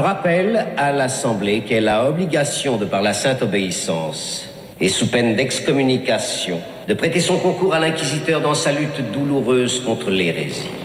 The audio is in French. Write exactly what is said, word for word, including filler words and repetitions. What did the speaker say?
rappelle à l'Assemblée qu'elle a obligation, de par la sainte obéissance, et sous peine d'excommunication, de prêter son concours à l'inquisiteur dans sa lutte douloureuse contre l'hérésie.